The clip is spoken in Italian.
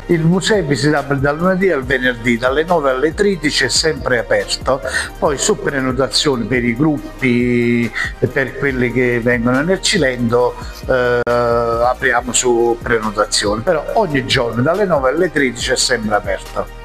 Il museo è visitabile dal lunedì al venerdì, dalle 9 alle 13, è sempre aperto, poi su prenotazione per i gruppi e per quelli che vengono nel Cilento apriamo su prenotazione, però ogni giorno dalle 9 alle 13 è sempre aperto.